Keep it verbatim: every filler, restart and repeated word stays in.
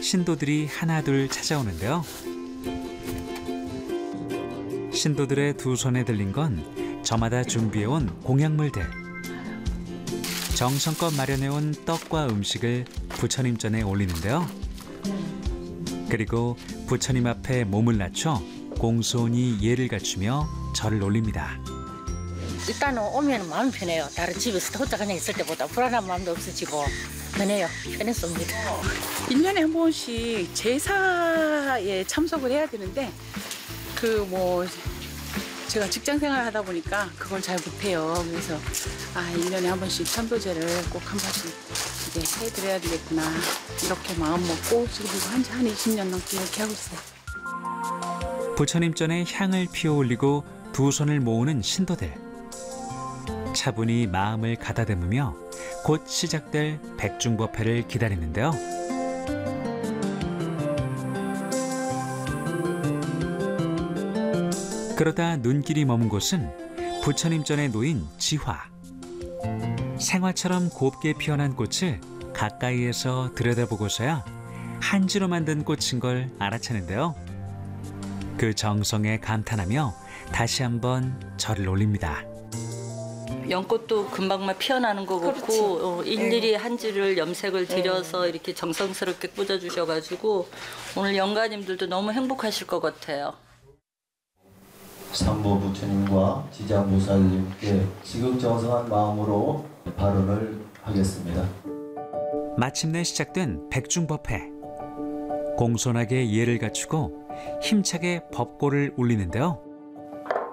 신도들이 하나둘 찾아오는데요. 신도들의 두 손에 들린 건 저마다 준비해온 공약물들. 정성껏 마련해온 떡과 음식을 부처님 전에 올리는데요. 그리고 부처님 앞에 몸을 낮춰 공손히 예를 갖추며 절을 올립니다. 일단은 오면 마음이 편해요. 다른 집에서 혼자 그냥 있을 때보다 불안한 마음도 없어지고 편해요. 편했습니다. 일 년에 한 번씩 제사에 참석을 해야 되는데 그 뭐 제가 직장 생활을 하다 보니까 그걸 잘 못해요. 그래서 아, 일 년에 한 번씩 천도제를 꼭 한 번씩 이제 해드려야 되겠구나. 이렇게 마음 먹고 지금 한지 한 이십 년 넘게 이렇게 하고 있어요. 부처님 전에 향을 피워 올리고 두 손을 모으는 신도들. 차분히 마음을 가다듬으며 곧 시작될 백중법회를 기다리는데요. 그러다 눈길이 머문 곳은 부처님 전에 놓인 지화. 생화처럼 곱게 피어난 꽃을 가까이에서 들여다보고서야 한지로 만든 꽃인 걸 알아채는데요. 그 정성에 감탄하며 다시 한번 절을 올립니다. 연꽃도 금방만 피어나는 것 같고 어, 일일이 한지를 염색을 들여서 이렇게 정성스럽게 꽂아주셔가지고 오늘 영가님들도 너무 행복하실 것 같아요. 삼보 부처님과 지장보살님께 지극정성한 마음으로 발언을 하겠습니다. 마침내 시작된 백중법회. 공손하게 예를 갖추고 힘차게 법고를 울리는데요.